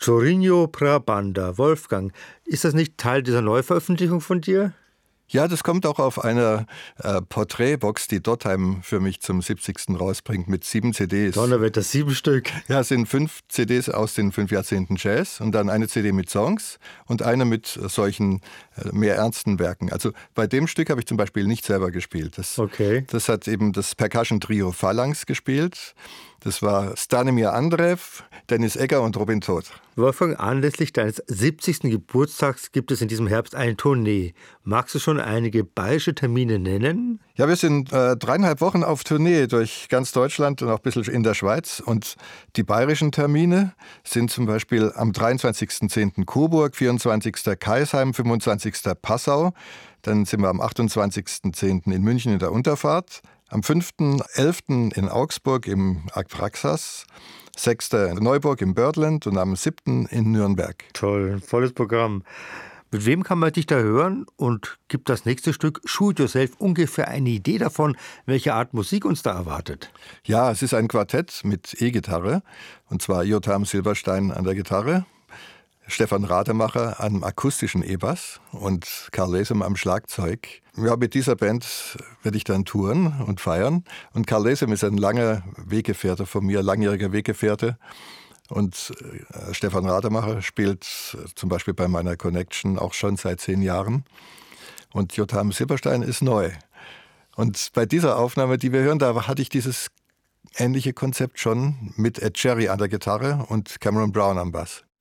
Chorrinho pra Banda. Wolfgang, ist das nicht Teil dieser Neuveröffentlichung von dir? Ja, das kommt auch auf einer Porträtbox, die Dottheim für mich zum 70. rausbringt, mit 7 CDs. Donnerwetter, 7 Stück. Ja, es sind 5 CDs aus den 5 Jahrzehnten Jazz und dann eine CD mit Songs und eine mit solchen mehr ernsten Werken. Also bei dem Stück habe ich zum Beispiel nicht selber gespielt. Das hat eben das Percussion-Trio Phalanx gespielt. Das war Stanimir Andreev, Dennis Egger und Robin Todt. Wolfgang, anlässlich deines 70. Geburtstags gibt es in diesem Herbst eine Tournee. Magst du schon einige bayerische Termine nennen? Ja, wir sind 3,5 Wochen auf Tournee durch ganz Deutschland und auch ein bisschen in der Schweiz. Und die bayerischen Termine sind zum Beispiel am 23.10. Coburg, 24. Kaisheim, 25. Passau. Dann sind wir am 28.10. in München in der Unterfahrt. Am 5.11. in Augsburg im Abraxas, 6. in Neuburg im Birdland und am 7. in Nürnberg. Toll, volles Programm. Mit wem kann man dich da hören? Und gibt das nächste Stück Shoot Yourself ungefähr eine Idee davon, welche Art Musik uns da erwartet? Ja, es ist ein Quartett mit E-Gitarre, und zwar Jotam Silberstein an der Gitarre, Stefan Rademacher am akustischen E-Bass und Karl Lesem am Schlagzeug. Ja, mit dieser Band werde ich dann touren und feiern. Und Karl Lesem ist ein langer Weggefährte von mir, langjähriger Weggefährte. Und Stefan Rademacher spielt zum Beispiel bei meiner Connection auch schon seit 10 Jahren. Und Jotam Silberstein ist neu. Und bei dieser Aufnahme, die wir hören, da hatte ich dieses ähnliche Konzept schon mit Ed Cherry an der Gitarre und Cameron Brown am Bass.